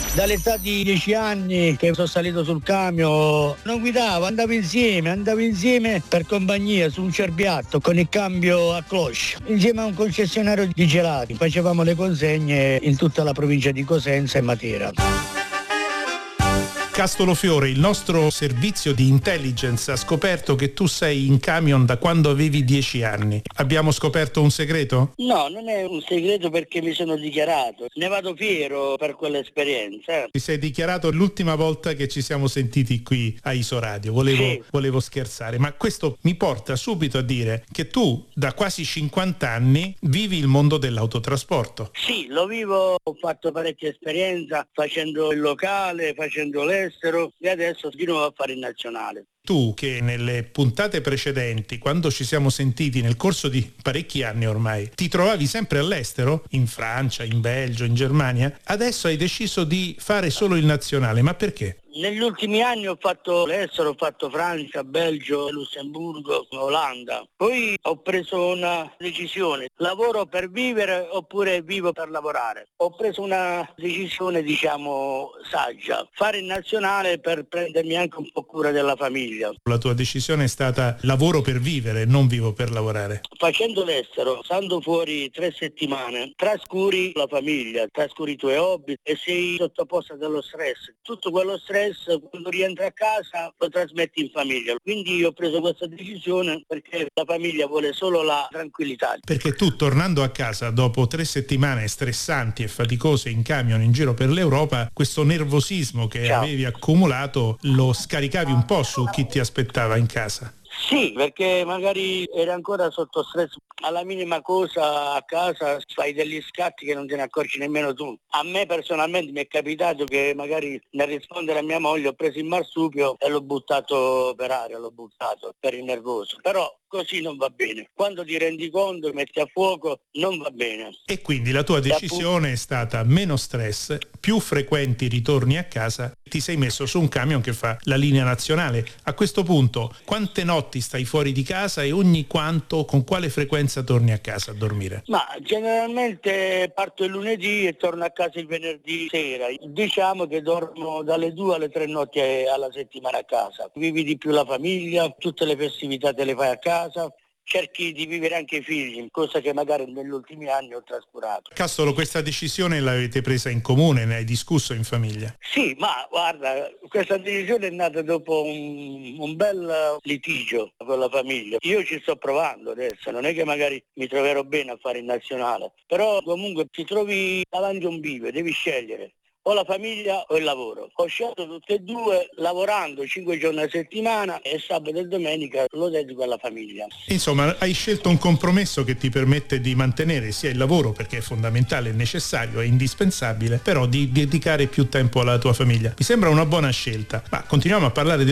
Dall'età di 10 anni che sono salito sul camion, non guidavo, andavo insieme per compagnia su un cerbiatto con il cambio a cloche, insieme a un concessionario di gelati. Facevamo le consegne in tutta la provincia di Cosenza e Matera. Castolofiore, il nostro servizio di intelligence ha scoperto che tu sei in camion da quando avevi 10 anni. Abbiamo scoperto un segreto? No, non è un segreto perché mi sono dichiarato. Ne vado fiero per quell'esperienza. Ti sei dichiarato l'ultima volta che ci siamo sentiti qui a Isoradio. Volevo scherzare, ma questo mi porta subito a dire che tu da quasi 50 anni vivi il mondo dell'autotrasporto. Sì, lo vivo, ho fatto parecchia esperienza facendo il locale, facendo l'estero e adesso di nuovo a fare il nazionale. Tu che nelle puntate precedenti, quando ci siamo sentiti nel corso di parecchi anni ormai, ti trovavi sempre all'estero, in Francia, in Belgio, in Germania, adesso hai deciso di fare solo il nazionale, ma perché? Negli ultimi anni ho fatto l'estero, ho fatto Francia, Belgio, Lussemburgo, Olanda. Poi ho preso una decisione, lavoro per vivere oppure vivo per lavorare. Ho preso una decisione, saggia, fare il nazionale per prendermi anche un po' cura della famiglia. La tua decisione è stata lavoro per vivere, non vivo per lavorare. Facendo l'estero, stando fuori 3 settimane, trascuri la famiglia, trascuri i tuoi hobby e sei sottoposta dello stress. Tutto quello stress quando rientri a casa lo trasmetti in famiglia. Quindi io ho preso questa decisione perché la famiglia vuole solo la tranquillità. Perché tu, tornando a casa dopo 3 settimane stressanti e faticose in camion in giro per l'Europa, questo nervosismo che avevi accumulato lo scaricavi un po' su chi ti aspettava in casa. Sì, perché magari eri ancora sotto stress. Alla minima cosa a casa fai degli scatti che non te ne accorgi nemmeno tu. A me personalmente mi è capitato che magari nel rispondere a mia moglie ho preso il marsupio e l'ho buttato per aria, per il nervoso. Però così non va bene. Quando ti rendi conto, metti a fuoco, non va bene. E quindi la tua decisione è stata meno stress, più frequenti ritorni a casa, ti sei messo su un camion che fa la linea nazionale. A questo punto, quante notti stai fuori di casa e ogni quanto, con quale frequenza torni a casa a dormire? Ma generalmente parto il lunedì e torno a casa il venerdì sera. Diciamo che dormo dalle 2 alle 3 notti alla settimana a casa. Vivi di più la famiglia, tutte le festività te le fai a casa. Cerchi di vivere anche i figli, cosa che magari negli ultimi anni ho trascurato. Castolo, questa decisione l'avete presa in comune, ne hai discusso in famiglia? Sì, ma guarda, questa decisione è nata dopo un bel litigio con la famiglia. Io ci sto provando adesso, non è che magari mi troverò bene a fare il nazionale, però comunque ti trovi davanti a un bivio, devi scegliere. O la famiglia o il lavoro. Ho scelto tutte e due lavorando 5 giorni a settimana e sabato e domenica lo dedico alla famiglia. Insomma, hai scelto un compromesso che ti permette di mantenere sia il lavoro, perché è fondamentale, è necessario, è indispensabile, però di dedicare più tempo alla tua famiglia. Mi sembra una buona scelta, ma continuiamo a parlare